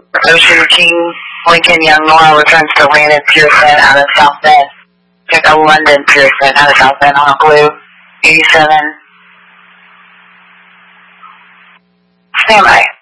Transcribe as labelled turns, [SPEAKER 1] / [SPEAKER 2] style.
[SPEAKER 1] Ocean King, Lincoln Young Nora returns to Landon Pearson out of South Bend. Check out London Pearson out of South Bend on a blue 87. Stand by.